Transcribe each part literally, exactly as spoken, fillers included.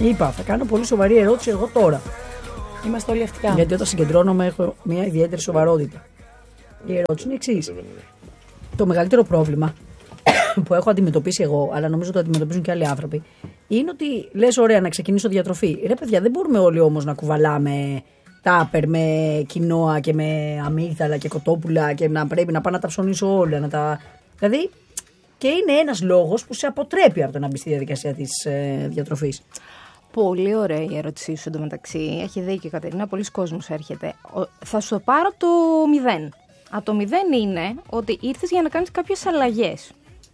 Είπα, θα κάνω πολύ σοβαρή ερώτηση εγώ τώρα. Είμαστε όλοι αυτιά. Γιατί όταν συγκεντρώνομαι έχω μια ιδιαίτερη σοβαρότητα. Η ερώτηση είναι εξής. Το μεγαλύτερο πρόβλημα που έχω αντιμετωπίσει εγώ, αλλά νομίζω ότι το αντιμετωπίζουν και άλλοι άνθρωποι, είναι ότι λες, ωραία, να ξεκινήσω διατροφή. Ρε παιδιά, δεν μπορούμε όλοι όμως να κουβαλάμε τάπερ με κοινόα και με αμύγδαλα και κοτόπουλα και να πρέπει να πάω να τα ψωνίσω όλα. Να τα... Δηλαδή, και είναι ένας λόγος που σε αποτρέπει από το να μπει στη διαδικασία της ε, διατροφής. Πολύ ωραία η ερώτησή σου εντωμεταξύ. Έχει δίκιο η Κατερίνα, πολλοί κόσμος έρχεται. Θα σου το πάρω από το μηδέν. Από το μηδέν είναι ότι ήρθες για να κάνεις κάποιες αλλαγές.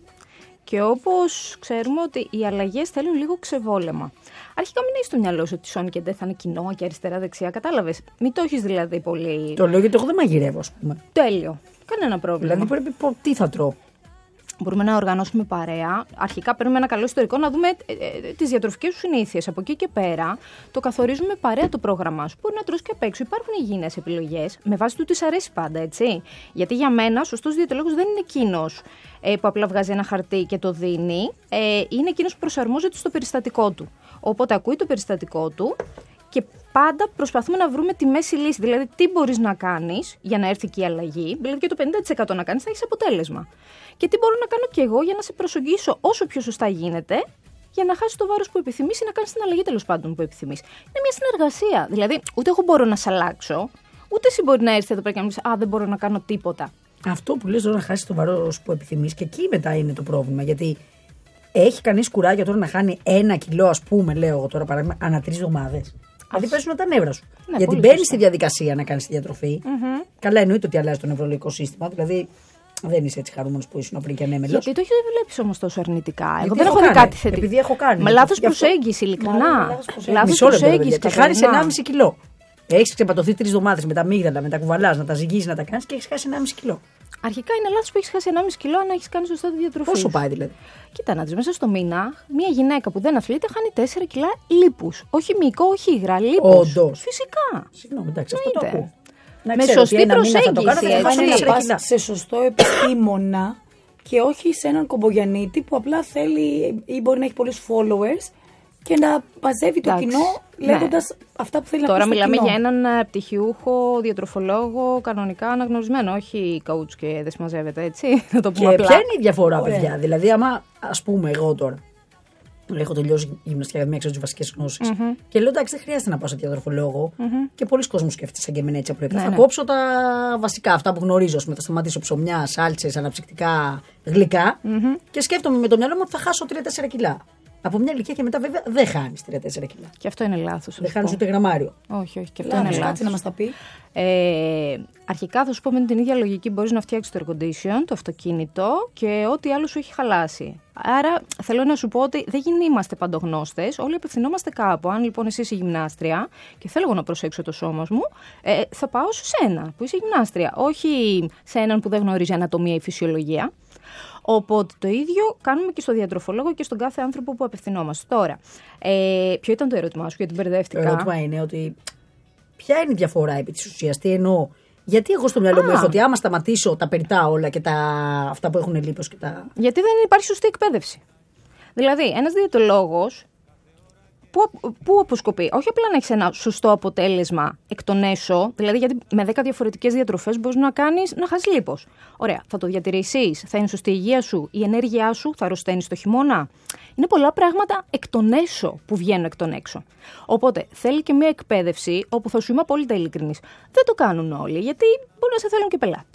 Και όπως ξέρουμε ότι οι αλλαγές θέλουν λίγο ξεβόλεμα. Αρχικά μην έχεις στο μυαλό σου ότι σώνει και ντε θα είναι κοινό και αριστερά-δεξιά. Κατάλαβες. Μην το έχεις δηλαδή πολύ. Το λέω γιατί εγώ δεν μαγειρεύω, ας πούμε. Τέλειο. Κανένα πρόβλημα. Δηλαδή πρέπει πω τι θα τρώω. Μπορούμε να οργανώσουμε παρέα. Αρχικά παίρνουμε ένα καλό ιστορικό να δούμε ε, ε, τις διατροφικές σου συνήθειες. Από εκεί και πέρα το καθορίζουμε παρέα το πρόγραμμά σου. Μπορεί να τρως και απ' έξω. Υπάρχουν υγιεινές επιλογές με βάση του τι σ' αρέσει πάντα, έτσι. Γιατί για μένα, σωστός διαιτολόγος δεν είναι εκείνος ε, που απλά βγάζει ένα χαρτί και το δίνει. Ε, είναι εκείνος που προσαρμόζεται στο περιστατικό του. Οπότε ακούει το περιστατικό του και πάντα προσπαθούμε να βρούμε τη μέση λύση. Δηλαδή, τι μπορείς να κάνεις για να έρθει και η αλλαγή. Δηλαδή, και το πενήντα τοις εκατό να κάνεις θα έχεις αποτέλεσμα. Και τι μπορώ να κάνω κι εγώ για να σε προσεγγίσω όσο πιο σωστά γίνεται, για να χάσεις το βάρος που επιθυμείς ή να κάνεις την αλλαγή τέλος πάντων που επιθυμείς. Είναι μια συνεργασία. Δηλαδή, ούτε εγώ μπορώ να σε αλλάξω, ούτε εσύ μπορεί να έρθει εδώ πέρα και να μου πεις α, δεν μπορώ να κάνω τίποτα. Αυτό που λες τώρα να χάσεις το βάρος που επιθυμείς, και εκεί μετά είναι το πρόβλημα. Γιατί έχει κανείς κουράγιο τώρα να χάνει ένα κιλό, ας πούμε, λέω εγώ τώρα παράδειγμα, ανά τρεις εβδομάδες. Δηλαδή παίζουν τα νεύρα σου. Ναι, γιατί μπαίνεις στη διαδικασία να κάνεις τη διατροφή. Mm-hmm. Καλά, εννοείται ότι αλλάζει το νευρολογικό σύστημα. Δηλαδή δεν είσαι έτσι χαρούμενος που ήσουν πριν και ανέμελος. Γιατί το βλέπεις όμως τόσο αρνητικά. Εγώ Γιατί δεν έχω δει κάτι θετικό. Επειδή έχω κάνει. Μα λάθος προσέγγιση, ειλικρινά. Λάθος προσέγγιση. Και χάνεις ενάμιση κιλό. Έχεις ξεπατωθεί τρεις εβδομάδες με τα αμύγδαλα, με τα κουβαλάς, να τα ζυγίζεις, να τα κάνεις και έχεις χάσει ενάμιση κιλό. Αρχικά είναι λάθος που έχεις χάσει ενάμιση κιλό αν έχεις κάνει σωστά τη διατροφή. Πόσο πάει δηλαδή? Κοίτα, να δεις, μέσα στο μήνα, μια γυναίκα που δεν αθλείται χάνει τέσσερα κιλά λίπους. Όχι μυϊκό, όχι υγρά, λίπους. Όντως. Φυσικά. Συγγνώμη, εντάξει, αυτό το ακούω. Να με σωστή προσέγγιση. Έτσι, να πας σε σωστό επιστήμονα και όχι σε έναν κομπογιανίτη που απλά θέλει ή μπορεί να έχει πολλούς followers και να μαζεύει το κοινό λέγοντας ναι. αυτά που θέλει Τώρα να πει. Τώρα μιλάμε κοινό. για έναν πτυχιούχο, διατροφολόγο, κανονικά αναγνωρισμένο, όχι coach και δεν συμμαζεύεται, έτσι. Να το πούμε και απλά. ποια είναι η διαφορά, Ωραία. παιδιά? Δηλαδή, άμα ας πούμε εγώ τώρα έχω τελειώσει γυμναστική ακαδημία, ξέρω τις βασικές γνώσεις mm-hmm. και λέω εντάξει, δεν χρειάζεται να πάω σε διατροφολόγο mm-hmm. και πολλοί κόσμοι σκέφτεται σαν και εμένα έτσι απλά. Ναι, θα ναι. κόψω τα βασικά, αυτά που γνωρίζω. Ας πούμε, θα σταματήσω ψωμιά, σάλτσες, αναψυκτικά, γλυκά mm-hmm. και σκέφτομαι με το μυαλό μου ότι θα χάσω τρία τέσσερα κιλά. Από μια ηλικία και μετά, βέβαια, δεν χάνεις τρία τέσσερα κιλά. Και αυτό είναι λάθος. Δεν χάνεις ούτε γραμμάριο. Όχι, όχι, και αυτό Λάθος, είναι λάθος. Να μας τα πει. Ε, αρχικά θα σου πω με την ίδια λογική μπορείς να φτιάξεις το air condition, το αυτοκίνητο και ό,τι άλλο σου έχει χαλάσει. Άρα θέλω να σου πω ότι δεν είμαστε παντογνώστες, όλοι απευθυνόμαστε κάπου. Αν λοιπόν εσύ είσαι γυμνάστρια και θέλω να προσέξω το σώμα μου, ε, θα πάω σε σένα που είσαι γυμνάστρια, όχι σε έναν που δεν γνωρίζει ανατομία ή φυσιολογία. Οπότε το ίδιο κάνουμε και στο διατροφολόγο και στον κάθε άνθρωπο που απευθυνόμαστε. Τώρα, ε, ποιο ήταν το ερώτημά σου, γιατί μπερδεύτηκα? Το ερώτημα είναι ότι ποια είναι η διαφορά επί της ουσίας, τι εννοώ? Γιατί εγώ στο μυαλό μου έχω ότι άμα σταματήσω τα περιτά όλα και τα, αυτά που έχουν λίπος και τα. Γιατί δεν υπάρχει σωστή εκπαίδευση. Δηλαδή, ένας διαιτολόγος Πού, πού αποσκοπεί? Όχι απλά να έχεις ένα σωστό αποτέλεσμα εκ των έσω, δηλαδή γιατί με δέκα διαφορετικές διατροφές μπορείς να κάνεις να χάσεις λίπος. Ωραία, θα το διατηρήσεις, θα είναι σωστή η υγεία σου, η ενέργειά σου, θα αρρωσταίνεις το χειμώνα. Είναι πολλά πράγματα εκ των έσω που βγαίνουν εκ των έξω. Οπότε θέλει και μια εκπαίδευση όπου θα σου είμαι απόλυτα ειλικρινής. Δεν το κάνουν όλοι, γιατί μπορεί να σε θέλουν και πελάτη.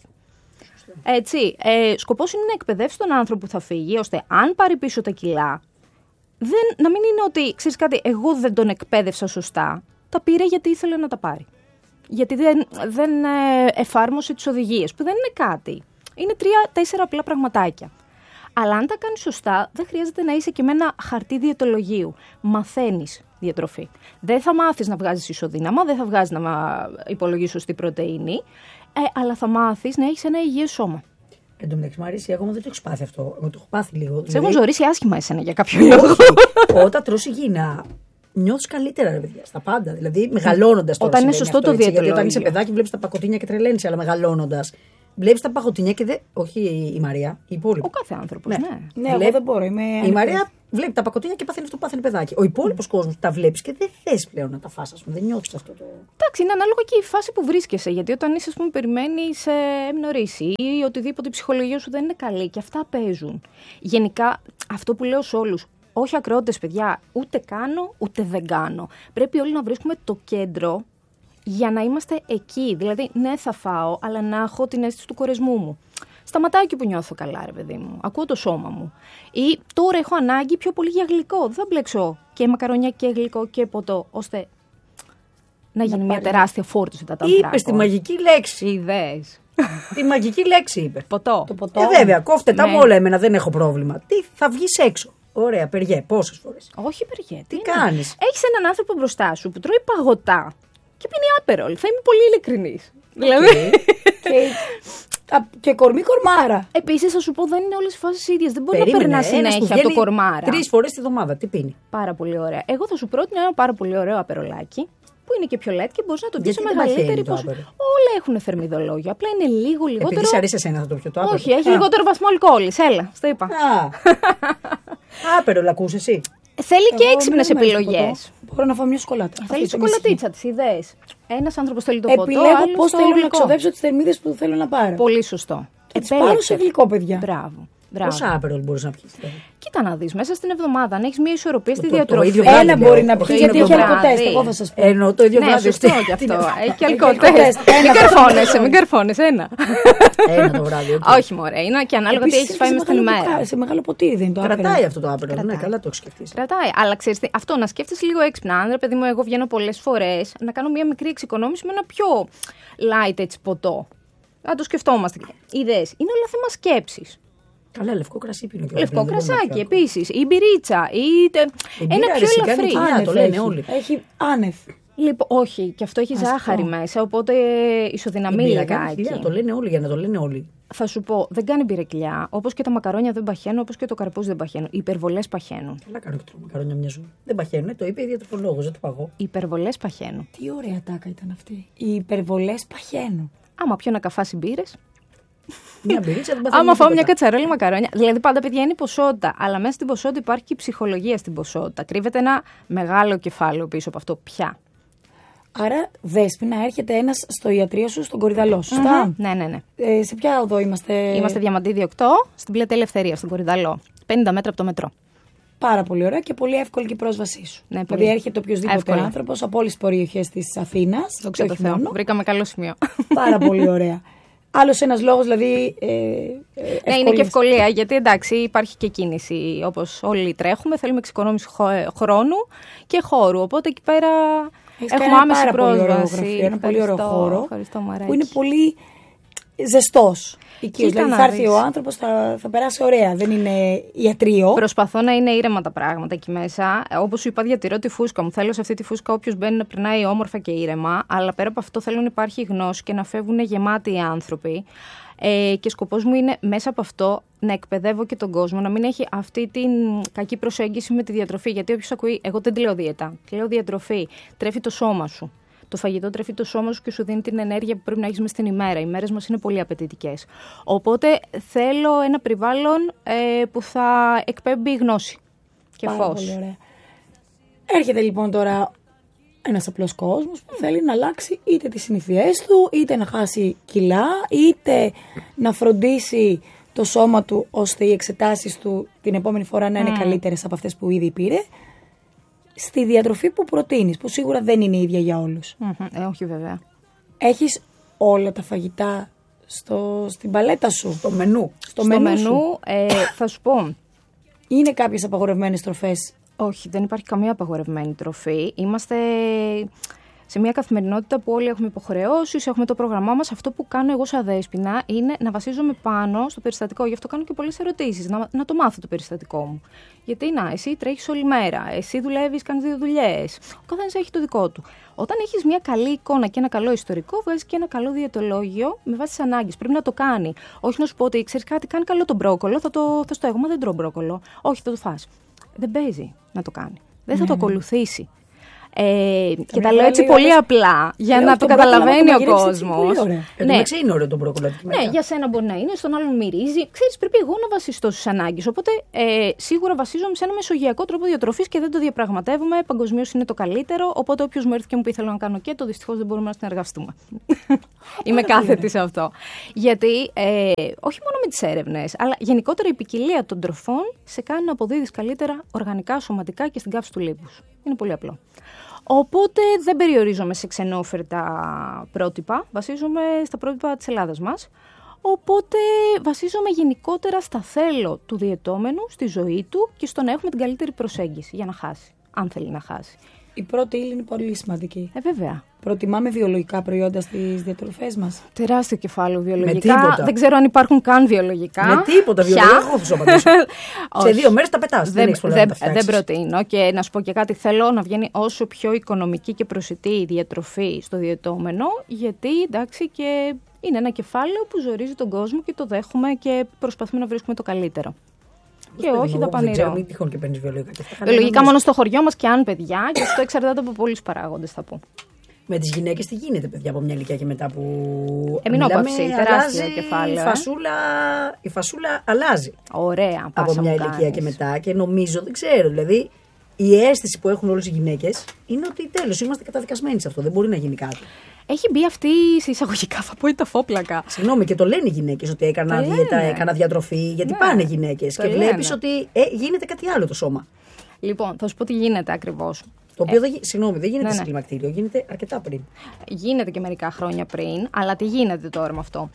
Έτσι, ε, σκοπός είναι να εκπαιδεύσει τον άνθρωπο που θα φύγει, ώστε αν πάρει πίσω τα κιλά, Δεν, να μην είναι ότι, ξέρεις κάτι, εγώ δεν τον εκπαίδευσα σωστά. Τα πήρε γιατί ήθελε να τα πάρει. Γιατί δεν, δεν ε, εφάρμοσε τις οδηγίες, που δεν είναι κάτι. Είναι τρία-τέσσερα απλά πραγματάκια. Αλλά αν τα κάνεις σωστά, δεν χρειάζεται να είσαι και με ένα χαρτί διαιτολογίου. Μαθαίνεις διατροφή. Δεν θα μάθεις να βγάζεις ισοδύναμα, δεν θα βγάζεις να υπολογίσεις σωστή πρωτεΐνη, ε, αλλά θα μάθεις να έχεις ένα υγιές σώμα. Εν τω μεταξύ, Μαρίσια, εγώ δεν το έχω πάθει αυτό. Εγώ το έχω πάθει λίγο. Σε δηλαδή... έχουν ζωρίσει άσχημα εσένα για κάποιο λόγο. Όταν τρως υγιεινά, νιώθεις καλύτερα, ρε παιδιά, στα πάντα. Δηλαδή, μεγαλώνοντας τώρα. Όταν είναι σωστό αυτό, το διαιτολόγιο. Γιατί όταν είσαι παιδάκι, βλέπεις τα πακοτίνια και τρελαίνεις, αλλά μεγαλώνοντας. Βλέπεις τα πακοτίνια και δεν. Όχι η Μαρία, η υπόλοιπη. Ο κάθε άνθρωπος, ναι. Ναι, ναι, εγώ δεν μπορώ. Είμαι η Μαρία βλέπει τα πακοτίνια και παθαίνει αυτό που πάθαινε παιδάκι. Ο υπόλοιπος κόσμος τα βλέπεις και δεν θες πλέον να τα φας, ας πούμε. Δεν νιώθεις αυτό το. Εντάξει, είναι ανάλογα και η φάση που βρίσκεσαι. Γιατί όταν είσαι, ας πούμε, περιμένεις ε, εμνορρήσει ή οτιδήποτε η ψυχολογία σου δεν είναι καλή και αυτά παίζουν. Γενικά, αυτό που λέω σε όλους, όχι ακρότητες, παιδιά, ούτε κάνω ούτε δεν κάνω. Πρέπει όλοι να βρίσκουμε το κέντρο για να είμαστε εκεί. Δηλαδή, ναι, θα φάω, αλλά να έχω την αίσθηση του κορεσμού μου. Σταματάω εκεί που νιώθω καλά, ρε παιδί μου. Ακούω το σώμα μου. Ή τώρα έχω ανάγκη πιο πολύ για γλυκό. Δεν θα μπλέξω και μακαρονιά και γλυκό και ποτό, ώστε να γίνει μια τεράστια φόρτωση τα ταμφράκων. Είπε τη μαγική λέξη. Ιδέες. Τη μαγική λέξη είπε. Ποτό. Το ποτό. Ε, βέβαια, κόφτε τα Ναι. μου όλα, εμένα δεν έχω πρόβλημα. Τι, θα βγεις έξω. Ωραία, Περιέ, πόσες φορές. Όχι, περιέ. Τι κάνεις. Έχεις έναν άνθρωπο μπροστά σου που τρώει παγωτά και πίνει άπερολ. Θα είμαι πολύ ειλικρινής. Δηλαδή. και, α, και κορμί κορμάρα. Επίσης, θα σου πω, δεν είναι όλες οι φάσεις ίδιες. Δεν μπορεί Περίμενε, να περνά ένας που συνέχεια από το βγαίνει κορμάρα. Τρεις φορές τη βδομάδα, τι πίνει. Πάρα πολύ ωραία. Εγώ θα σου πρότεινα ένα πάρα πολύ ωραίο απερολάκι που είναι και πιο light και μπορεί να το πεις σε Γιατί δεν μεγαλύτερη παχαίνει το ποσότητα. άπερο? Όλα έχουν θερμιδολόγιο. Απλά είναι λίγο λιγότερο. Επειδή σ' αρέσει εσένα θα το πιω το άπερο. Όχι, έχει Α. λιγότερο βαθμό αλκοόλης. Έλα, στο είπα. Α. Άπερο, λακούς εσύ. Θέλει και Εγώ έξυπνες δεν μένω στο επιλογές. ποτό. Μπορώ να φάω μια σοκολάτα. Θέλει Αυτό είναι σοκολατίτσα, τις ιδέες. Ένας άνθρωπος θέλει το ποτό, Επιλέγω άλλος πώς το θέλω να γλυκό. ξοδέψω τις θερμίδες που θέλω να πάρω. Πολύ σωστό. Θα τις πάρω σε γλυκό, παιδιά. Μπράβο. Μπράβο. Πόσα άπερο μπορείς να πιεις. δηλαδή? Κοίτα να δεις, μέσα στην εβδομάδα, αν έχεις μια ισορροπία στη Το- το διατροφή. ίδιο βράδυ, Ένα λέω. μπορεί να Το πιει ίδιο γιατί έχει βράδυ. αλκοτέστ. Εγώ θα σας πω. Ενώ το ίδιο Ναι, βράδυ. σωστό τι- κι αυτό. τι- Έχει και Έχει αλκοόλ. αλκοόλ. Μην Ένα καρφώνεσαι, μην καρφώνεσαι. Ένα. Ένα το βράδυ. οκ. Όχι, μωρέ. Είναι και ανάλογα τι Επίσης, έχεις φάει σε μες την μεγάλο ημέρα. μπουκά- Σε μεγάλο ποτήρι δεν είναι το άπερο. Κρατάει αυτό το άπερο. Ναι, Κρατάει. καλά το έχεις σκεφτεί. Κρατάει. Αλλά ξέρεις τι, αυτό να σκέφτεσαι λίγο έξυπνα. Αν ρε παιδί μου, εγώ βγαίνω πολλές φορές, να κάνω μια μικρή εξοικονόμηση με ένα πιο light έτσι ποτό. Να το σκεφτόμαστε. Ιδέες. Είναι όλα θέμα σκέψης. Καλά, λευκό κρασί πίνω και Λευκό κρασάκι επίσης. Ή μπυρίτσα. Ή τε- ένα πιο ελαφρύ. κοιλιά, το λένε όλοι. Έχει άνευ. Λοιπόν, όχι, και αυτό έχει Αστικό. ζάχαρη μέσα, οπότε ισοδυναμεί λιγάκι. Το λένε όλοι για να το λένε όλοι. Θα σου πω, δεν κάνει πυρεκλιά, όπως και τα μακαρόνια δεν παχαίνουν, όπως και το καρπούζι δεν παχαίνουν. Οι υπερβολές παχαίνουν. Καλά κάνω και τρώω μακαρόνια μια ζωή. Δεν παχαίνουν, το είπε η διατροφολόγος, δεν το παγώ. Οι υπερβολές παχαίνουν. Τι ωραία τάκα ήταν αυτή. Οι υπερβολές παχαίνουν. Άμα πιω να καφάσει μπύρες, Μια μπυρίτσα δεν παθαίνει. άμα φάω μια τίποτα. κατσαρόλη μακαρόνια. Δηλαδή, πάντα παιδιά είναι η ποσότητα. Αλλά μέσα στην ποσότητα υπάρχει και η ψυχολογία στην ποσότητα. Κρύβεται ένα μεγάλο κεφάλαιο πίσω από αυτό πια. Άρα, Δέσποινα, έρχεται ένας στο ιατρείο σου στον Κορυδαλό, σωστά. Ναι, ναι, ναι. Ε, σε ποια οδό είμαστε. Είμαστε Διαμαντίδη οκτώ, στην πλατεία Ελευθερία, στον Κορυδαλό. πενήντα μέτρα από το μετρό. Πάρα πολύ ωραία και πολύ εύκολη και η πρόσβασή σου. Ναι, πολύ. Δηλαδή, έρχεται οποιοδήποτε Εύκολα. άνθρωπο από όλες τις περιοχές της Αθήνας. Δόξα τω Θεώ. Βρήκαμε καλό σημείο. Πάρα πολύ ωραία. Άλλος ένας λόγος, δηλαδή. Ε, ε, Ναι, είναι ευκολίας. και ευκολία, γιατί εντάξει, υπάρχει και κίνηση. Όπως όλοι τρέχουμε, θέλουμε εξοικονόμηση χω- χρόνου και χώρου. Οπότε εκεί πέρα Έχεις κάνει έχουμε ένα άμεση πάρα πολύ ωραίο πρόσβαση. γραφείο, ένα πολύ ωραίο Ευχαριστώ, χώρο. Ευχαριστώ, μωράκι. Που είναι πολύ ζεστός. Οικείος. Κοίτα Δηλαδή να θα έρθει δεις. ο άνθρωπος, θα, θα περάσει ωραία. Δεν είναι ιατρείο. Προσπαθώ να είναι ήρεμα τα πράγματα εκεί μέσα. Όπως σου είπα, διατηρώ τη φούσκα μου. Θέλω σε αυτή τη φούσκα όποιο μπαίνει να περνάει όμορφα και ήρεμα. Αλλά πέρα από αυτό θέλω να υπάρχει γνώση και να φεύγουν γεμάτοι οι άνθρωποι. Ε, και σκοπός μου είναι μέσα από αυτό να εκπαιδεύω και τον κόσμο, να μην έχει αυτή την κακή προσέγγιση με τη διατροφή. Γιατί όποιος ακούει, εγώ δεν τη λέω δίαιτα, τη λέω διατροφή. Τρέφει το σώμα σου. Το φαγητό τρέφει το σώμα σου και σου δίνει την ενέργεια που πρέπει να έχεις μες στην ημέρα. Οι μέρες μας είναι πολύ απαιτητικές. Οπότε θέλω ένα περιβάλλον ε, που θα εκπέμπει γνώση και Πάρα φως. πολύ ωραία. Έρχεται λοιπόν τώρα ένας απλός κόσμος που θέλει να αλλάξει είτε τις συνήθειές του, είτε να χάσει κιλά, είτε να φροντίσει το σώμα του ώστε οι εξετάσεις του την επόμενη φορά να είναι Mm. καλύτερες από αυτές που ήδη πήρε. Στη διατροφή που προτείνεις, που σίγουρα δεν είναι ίδια για όλους. Μμμ, ε, όχι βέβαια. Έχεις όλα τα φαγητά στο, στην παλέτα σου, Το μενού. στο, Στο μενού, σου. μενού ε, θα σου πω. Είναι κάποιες απαγορευμένες τροφές. Όχι, δεν υπάρχει καμία απαγορευμένη τροφή. Είμαστε σε μια καθημερινότητα που όλοι έχουμε υποχρεώσεις, έχουμε το πρόγραμμά μας. Αυτό που κάνω εγώ σαν Δέσποινα είναι να βασίζομαι πάνω στο περιστατικό. Γι' αυτό κάνω και πολλές ερωτήσεις, να, να το μάθω το περιστατικό μου. Γιατί να, εσύ τρέχεις όλη μέρα, εσύ δουλεύεις, κάνεις δύο δουλειές. Ο καθένας έχει το δικό του. Όταν έχεις μια καλή εικόνα και ένα καλό ιστορικό, βγάζεις και ένα καλό διαιτολόγιο με βάση τις ανάγκες. Πρέπει να το κάνει. Όχι να σου πω ότι ξέρεις κάτι, κάνει καλό το μπρόκολο, θα το θα στο εγώ, δεν τρώω μπρόκολο. Όχι, θα το φας. Δεν παίζει να το κάνει. Δεν θα το ακολουθήσει. Ε, και τα λέω έτσι πολύ απλά για να το καταλαβαίνει ο κόσμος. Ναι, είναι ωραίο το μπρόκολο. Ναι, για σένα μπορεί να είναι, στον άλλον μυρίζει. Ξέρεις, πρέπει εγώ να βασιστώ στις ανάγκες. Οπότε ε, σίγουρα βασίζομαι σε ένα μεσογειακό τρόπο διατροφής και δεν το διαπραγματεύομαι. Παγκοσμίως είναι το καλύτερο. Οπότε όποιος μου έρθει και μου πει θέλω να κάνω και το, δυστυχώς δεν μπορούμε να συνεργαστούμε. Είμαι κάθετη σε αυτό. Γιατί ε, όχι μόνο με τις έρευνες, αλλά γενικότερα η ποικιλία των τροφών σε κάνει να αποδίδεις καλύτερα οργανικά, σωματικά και στην καύση του λίπους. Είναι πολύ απλό. Οπότε δεν περιορίζομαι σε ξενόφερτα πρότυπα, βασίζομαι στα πρότυπα της Ελλάδας μας. Οπότε βασίζομαι γενικότερα στα θέλω του διαιτώμενου, στη ζωή του και στο να έχουμε την καλύτερη προσέγγιση για να χάσει, αν θέλει να χάσει. Η πρώτη ύλη είναι πολύ σημαντική. Ε, βέβαια. Προτιμάμε βιολογικά προϊόντα στις διατροφές μας. Τεράστιο κεφάλαιο βιολογικά. Δεν ξέρω αν υπάρχουν καν βιολογικά. Με τίποτα βιολογικά. Εγώ θα σου απαντήσω. Σε δύο μέρες τα πετάς. Δεν, δεν, δεν, δεν προτείνω. Και να σου πω και κάτι. Θέλω να βγαίνει όσο πιο οικονομική και προσιτή η διατροφή στο διαιτώμενο. Γιατί εντάξει και είναι ένα κεφάλαιο που ζορίζει τον κόσμο και το δέχομαι και προσπαθούμε να βρίσκουμε το καλύτερο. Και όχι δαπανηρό. Δεν ξέρω, μην τυχόν και παίρνεις βιολογικά. Βιολογικά μόνο στο χωριό μας και αν παιδιά, και αυτό εξαρτάται από πολλούς παράγοντες, θα πω. Με τις γυναίκες τι γίνεται, παιδιά, από μια ηλικία και μετά που. Εμεινόπαυση, τεράστιο κεφάλαιο. Η φασούλα, η φασούλα αλλάζει. Ωραία, από μια ηλικία και μετά. Και νομίζω, δεν ξέρω, δηλαδή η αίσθηση που έχουν όλες οι γυναίκες είναι ότι τέλος είμαστε καταδικασμένοι σε αυτό. Δεν μπορεί να γίνει κάτι. Έχει μπει αυτή σε εισαγωγικά, θα πω, η ταφόπλακα. Συγγνώμη, και το λένε οι γυναίκες ότι έκανα δίαιτα, έκανα διατροφή. Γιατί ναι, πάνε γυναίκες και βλέπεις ότι ε, γίνεται κάτι άλλο το σώμα. Λοιπόν, θα σου πω τι γίνεται ακριβώς. Το οποίο, ε, δεν, συγγνώμη, δεν γίνεται ναι, σε κλιμακτήριο, γίνεται αρκετά πριν. Γίνεται και μερικά χρόνια πριν, αλλά τι γίνεται τώρα με αυτό.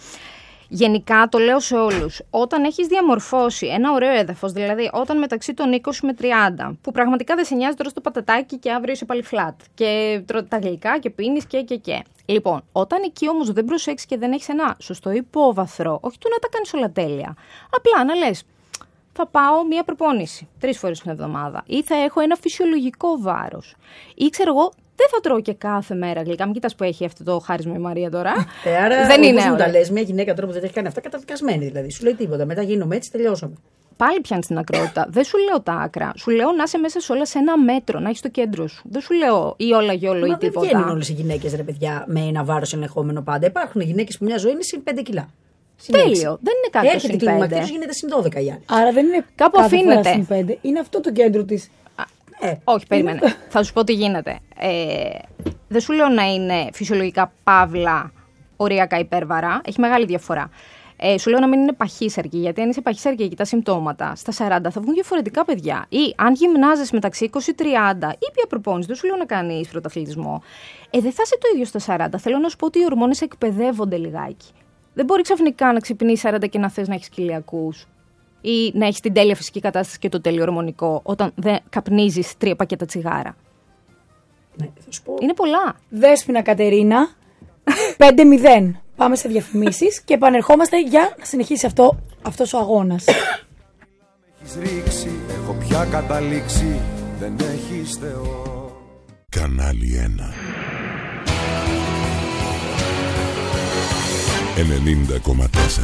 Γενικά το λέω σε όλους, όταν έχεις διαμορφώσει ένα ωραίο έδαφος, δηλαδή όταν μεταξύ των είκοσι με τριάντα, που πραγματικά δεν σε νοιάζει τώρα στο πατατάκι και αύριο είσαι πάλι flat και τρώτε τα γλυκά και πίνεις και και και. Λοιπόν, όταν εκεί όμως δεν προσέξεις και δεν έχεις ένα σωστό υπόβαθρο, όχι του να τα κάνεις όλα τέλεια, απλά να λες, θα πάω μία προπόνηση τρεις φορές την εβδομάδα ή θα έχω ένα φυσιολογικό βάρος ή ξέρω εγώ, δεν θα τρώω και κάθε μέρα γλυκά. Μην κοιτάς που έχει αυτό το χάρισμα η Μαρία τώρα. Ε, άρα, δεν είναι. Μου τα λες, μια γυναίκα τώρα που δεν έχει κάνει αυτά, καταδικασμένη δηλαδή. Σου λέει τίποτα. Μετά γίνομαι έτσι, τελειώσαμε. Πάλι πιάνει την ακρότητα. Δεν σου λέω τα άκρα. Σου λέω να είσαι μέσα σε όλα σε ένα μέτρο, να έχει το κέντρο σου. Δεν σου λέω ή όλα γιόλο ή τίποτα. Δεν βγαίνουν όλες οι γυναίκες, ρε παιδιά, με ένα βάρος ελεγχόμενο πάντα. Υπάρχουν γυναίκες που μια ζωή είναι συν πέντε κιλά. Τέλειο. Δεν είναι κάτι έρχεται την κλιμακτήριο, γίνεται συν δώδεκα η άλλη. Άρα δεν είναι κάπου αφήνεται. Συν πέντε. Είναι αυτό το κέντρο της. Ε, όχι, περίμενε. Θα σου πω τι γίνεται. Ε, δεν σου λέω να είναι φυσιολογικά παύλα, οριακά υπέρβαρα. Έχει μεγάλη διαφορά. Ε, σου λέω να μην είναι παχύσαρκη, γιατί αν είσαι παχύσαρκη και τα συμπτώματα στα σαράντα θα βγουν διαφορετικά παιδιά. Ή αν γυμνάζεσαι μεταξύ είκοσι τριάντα ή πια προπόνηση, δεν σου λέω να κάνεις πρωταθλητισμό. Ε, δεν θα είσαι το ίδιο στα σαράντα. Θέλω να σου πω ότι οι ορμόνες εκπαιδεύονται λιγάκι. Δεν μπορεί ξαφνικά να ξυπνείς σαράντα και να θες να έχεις κοιλιακούς. Ή να έχεις την τέλεια φυσική κατάσταση και το τέλειο ορμονικό όταν δεν καπνίζεις τρία πακέτα τσιγάρα. Ναι, θα σου πω. Είναι πολλά. Δέσποινα Κατερίνα, πέντε μηδέν. Πάμε σε διαφημίσεις και επανερχόμαστε για να συνεχίσει αυτό, αυτός ο αγώνας. Έχεις ρίξει, έχω πια καταλήξει, δεν έχεις Θεό. Κανάλι ένα. ενενήντα κόμμα τέσσερα.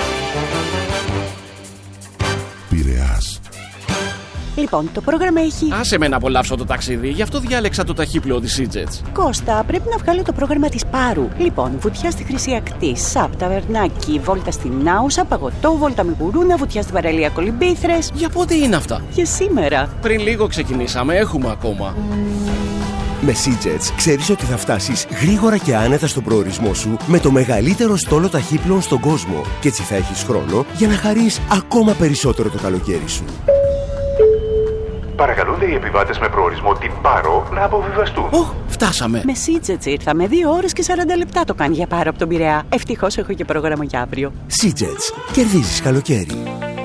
Πειραιάς. Λοιπόν, το πρόγραμμα έχει... Άσε με να απολαύσω το ταξίδι, γι' αυτό διάλεξα το ταχύπλοο της Seajets. Κώστα, πρέπει να βγάλω το πρόγραμμα της Πάρου. Λοιπόν, βουτιά στη Χρυσή Ακτή, Σαπ, Ταβερνάκι, βόλτα στην Άουσα, παγωτό, βόλτα με γουρούνα, βουτιά στην παραλία Κολυμπήθρες. Για πότε είναι αυτά? Για σήμερα. Πριν λίγο ξεκινήσαμε, έχουμε ακόμα. Με Seajets ξέρεις ότι θα φτάσεις γρήγορα και άνετα στον προορισμό σου με το μεγαλύτερο στόλο ταχύπλοων στον κόσμο και έτσι θα έχεις χρόνο για να χαρείς ακόμα περισσότερο το καλοκαίρι σου. Παρακαλούνται οι επιβάτες με προορισμό την Πάρο να αποβιβαστούν. Οχ, φτάσαμε. Με Seajets ήρθαμε. Δύο ώρες και σαράντα λεπτά το κάνει για Πάρο από τον Πειραιά. Ευτυχώς έχω και πρόγραμμα για αύριο. Seajets. Κερδίζεις καλοκαίρι.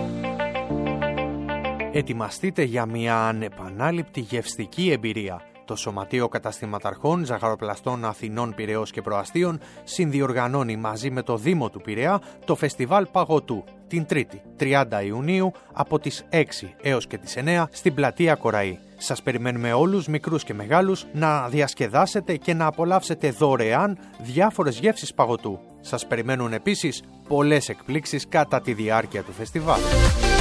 Ετοιμαστείτε για μια ανεπανάληπτη γευστική εμπειρία. Το Σωματείο Καταστηματαρχών Ζαχαροπλαστών Αθηνών Πειραιώς και Προαστίων συνδιοργανώνει μαζί με το Δήμο του Πειραιά το Φεστιβάλ Παγωτού την Τρίτη, τριάντα Ιουνίου από τις έξι έως και τις εννέα στην Πλατεία Κοραή. Σας περιμένουμε όλους, μικρούς και μεγάλους, να διασκεδάσετε και να απολαύσετε δωρεάν διάφορες γεύσεις παγωτού. Σας περιμένουν επίσης πολλές εκπλήξεις κατά τη διάρκεια του φεστιβάλ.